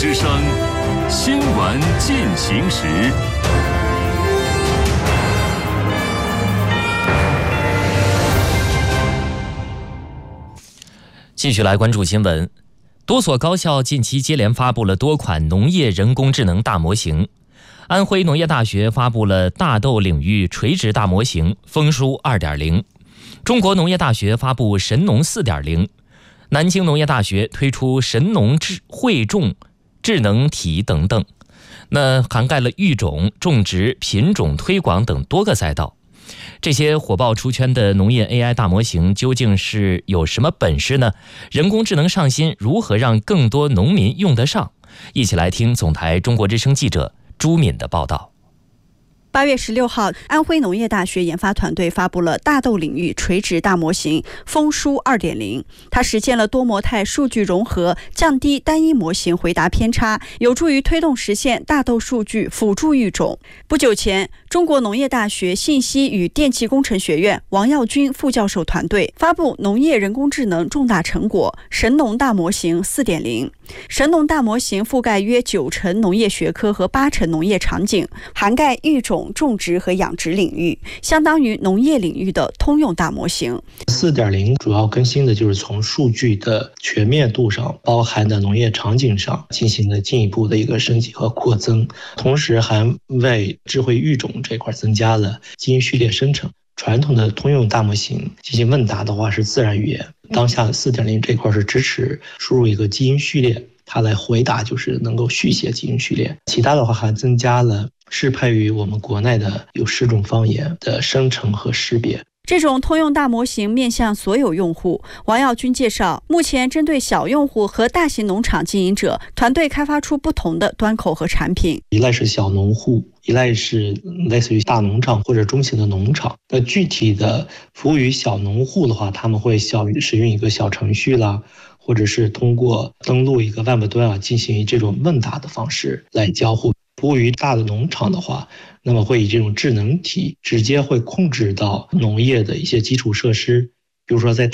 之声新闻进行时。 继续来关注新闻。多所高校近期接连发布了多款农业人工智能大模型。安徽农业大学发布了大豆领域垂直大模型丰舒 2.0， 中国农业大学发布神农 4.0， 南京农业大学推出神农汇种智能体等等，涵盖了育种、种植、品种推广等多个赛道。这些火爆出圈的农业 AI 大模型究竟是有什么本事呢？人工智能上新如何让更多农民用得上？一起来听总台中国之声记者朱敏的报道。 8月16号，安徽农业大学研发团队发布了大豆领域垂直大模型丰舒 2.0， 它实现了多模态数据融合，降低单一模型回答偏差，有助于推动实现大豆数据辅助育种。不久前，中国农业大学信息与电气工程学院王耀军副教授团队发布农业人工智能重大成果神农大模型 4.0。 神农大模型覆盖约90%农业学科和80%农业场景，涵盖育种、种植和养殖领域，相当于农业领域的通用大模型。 4.0 主要更新的就是从数据的全面度上，包含的农业场景上进行了进一步的一个升级和扩增，同时还为智慧育种这块增加了基因序列生成。传统的通用大模型进行问答的话是自然语言，当下的 4.0 这块是支持输入一个基因序列，它来回答就是能够续写基因序列。其他的话还增加了适配于我们国内的有10种方言的生成和识别。 这种通用大模型面向所有用户。王耀军介绍，目前针对小用户和大型农场经营者，团队开发出不同的端口和产品。 一类是小农户，一类是类似于大农场或者中型的农场。那具体的服务于小农户的话，他们会使用一个小程序啦，或者是通过登录一个 Web 端进行这种问答的方式来交互。服务于大的农场的话，那么会以这种智能体直接会控制到农业的一些基础设施，比如说在